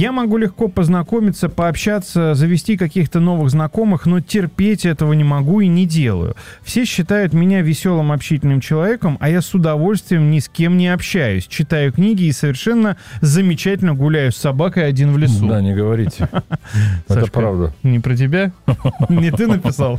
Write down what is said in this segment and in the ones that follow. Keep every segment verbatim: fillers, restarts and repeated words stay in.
Я могу легко познакомиться, пообщаться, завести каких-то новых знакомых, но терпеть этого не могу и не делаю. Все считают меня веселым, общительным человеком, а я с удовольствием ни с кем не общаюсь. Читаю книги и совершенно замечательно гуляю с собакой один в лесу. Да, не говорите. Это правда. Не про тебя? Не ты написал?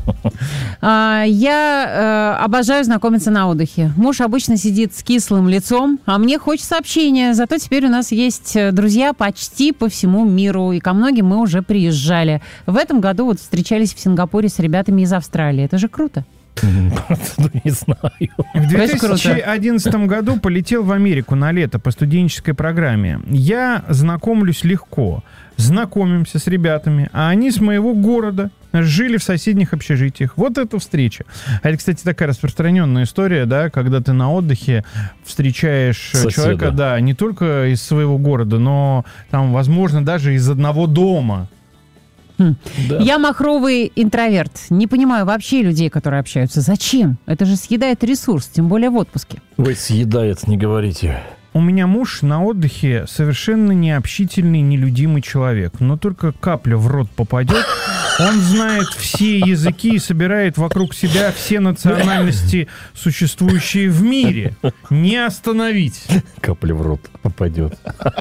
Я обожаю знакомиться на отдыхе. Муж обычно сидит с кислым лицом, а мне хочется общения. Зато теперь у нас есть друзья почти по всему миру, и ко многим мы уже приезжали. В этом году вот встречались в Сингапуре с ребятами из Австралии. Это же круто. Не знаю. В две тысячи одиннадцатом году полетел в Америку на лето по студенческой программе. Я знакомлюсь легко. Знакомимся с ребятами, а они с моего города, жили в соседних общежитиях. Вот эта встреча. А это, кстати, такая распространенная история, да, когда ты на отдыхе встречаешь соседа. Человека, да, не только из своего города, но там, возможно, даже из одного дома. Хм. Да. Я махровый интроверт. Не понимаю вообще людей, которые общаются. Зачем? Это же съедает ресурс, тем более в отпуске. Ой, съедает, не говорите. У меня муж на отдыхе совершенно необщительный, нелюдимый человек. Но только капля в рот попадет, он знает все языки и собирает вокруг себя все национальности, существующие в мире. Не остановить. Капля в рот попадет.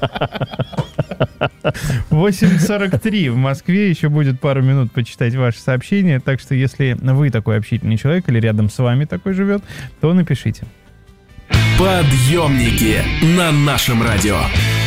восемь сорок три в Москве. Еще будет пару минут почитать ваши сообщения. Так что, если вы такой общительный человек или рядом с вами такой живет, то напишите. Подъемники на нашем радио.